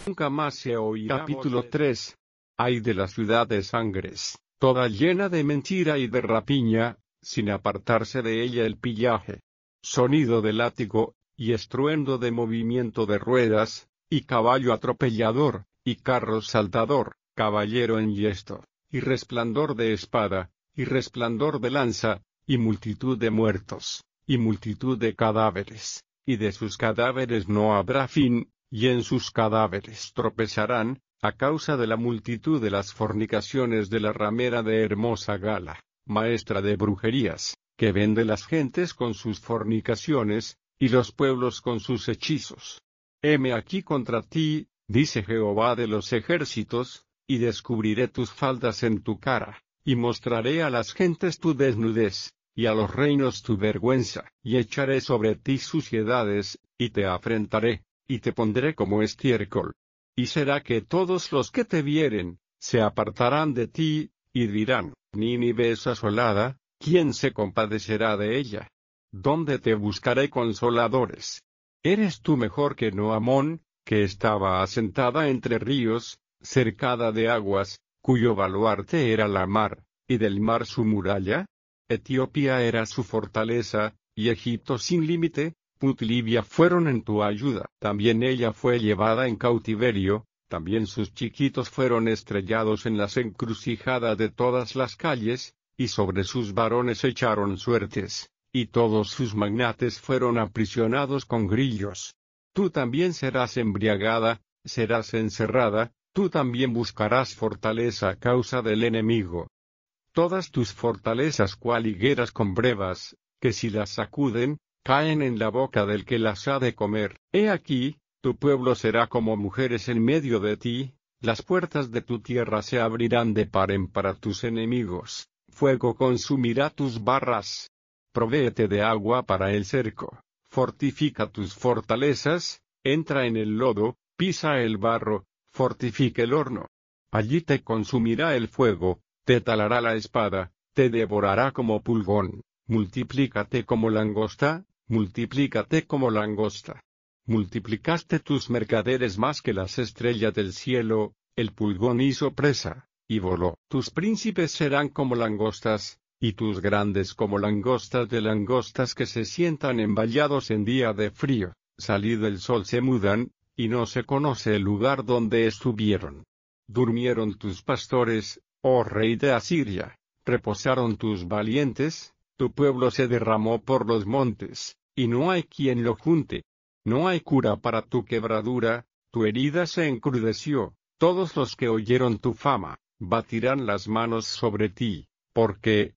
nunca más se oirá. Capítulo 3. Ay de la ciudad de sangres, toda llena de mentira y de rapiña, sin apartarse de ella el pillaje. Sonido de látigo, y estruendo de movimiento de ruedas, y caballo atropellador, y carro saltador, caballero enhiesto, y resplandor de espada, y resplandor de lanza, y multitud de muertos, y multitud de cadáveres, y de sus cadáveres no habrá fin, y en sus cadáveres tropezarán, a causa de la multitud de las fornicaciones de la ramera de hermosa gala, maestra de brujerías, que vende las gentes con sus fornicaciones, y los pueblos con sus hechizos. Heme aquí contra ti, dice Jehová de los ejércitos, y descubriré tus faldas en tu cara, y mostraré a las gentes tu desnudez, y a los reinos tu vergüenza, y echaré sobre ti suciedades, y te afrentaré, y te pondré como estiércol. Y será que todos los que te vieren, se apartarán de ti, y dirán, Nínive es asolada, ¿quién se compadecerá de ella? ¿Dónde te buscaré consoladores? ¿Eres tú mejor que Noamón, que estaba asentada entre ríos, cercada de aguas, cuyo baluarte era la mar, y del mar su muralla? Etiopía era su fortaleza, y Egipto sin límite, Put y Libia fueron en tu ayuda. También ella fue llevada en cautiverio, también sus chiquitos fueron estrellados en las encrucijadas de todas las calles, y sobre sus varones echaron suertes, y todos sus magnates fueron aprisionados con grillos. Tú también serás embriagada, serás encerrada, tú también buscarás fortaleza a causa del enemigo. Todas tus fortalezas cual higueras con brevas, que si las sacuden, caen en la boca del que las ha de comer. He aquí, tu pueblo será como mujeres en medio de ti, las puertas de tu tierra se abrirán de par en par a tus enemigos, fuego consumirá tus barras. Provéete de agua para el cerco, fortifica tus fortalezas, entra en el lodo, pisa el barro, fortifica el horno. Allí te consumirá el fuego, te talará la espada, te devorará como pulgón, multiplícate como langosta, multiplícate como langosta. Multiplicaste tus mercaderes más que las estrellas del cielo, el pulgón hizo presa, y voló. Tus príncipes serán como langostas, y tus grandes como langostas de langostas que se sientan envallados en día de frío. Salido el sol se mudan, y no se conoce el lugar donde estuvieron. Durmieron tus pastores, oh rey de Asiria, reposaron tus valientes, tu pueblo se derramó por los montes, y no hay quien lo junte. No hay cura para tu quebradura, tu herida se encrudeció, todos los que oyeron tu fama, batirán las manos sobre ti, porque,